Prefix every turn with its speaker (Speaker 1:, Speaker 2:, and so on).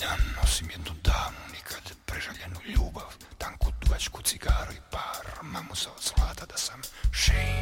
Speaker 1: Nosim jednu davnu, nikad prežaljenu ljubav, tanku duvačku cigaru i par mamuza od zlata da sam Shane.